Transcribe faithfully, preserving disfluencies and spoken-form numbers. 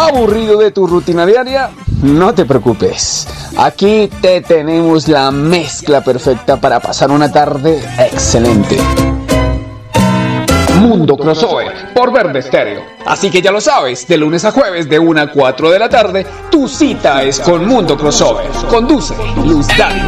¿Aburrido de tu rutina diaria? No te preocupes. Aquí te tenemos la mezcla perfecta para pasar una tarde excelente. Mundo Crossover por Verde Stereo. Así que ya lo sabes, de lunes a jueves de una a cuatro de la tarde, tu cita es con Mundo Crossover. Conduce Luz Dávila.